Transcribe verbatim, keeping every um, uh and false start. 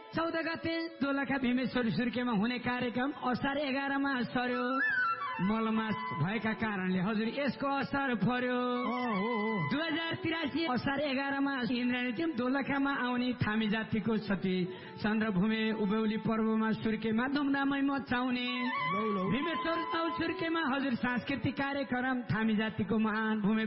चौध गते दोलखा भीमेश्वरी सुर्खेतमा हुने कार्यक्रम असार एघारमा सर्यो। मलमास भएका कारणले हजुर यसको असर पर्यो। दुई हजार तिरासी असार एघारमा इन्द्राणी दोलखामा आउने थामी जातिको क्षति चन्द्रभूमि उभौली पर्वमा सुर्खेतमा धुमधामै मचाउने। भीमेश्वर चौर सुर्खेतमा हजुर सांस्कृतिक कार्यक्रम थामी जातिको महान भूमि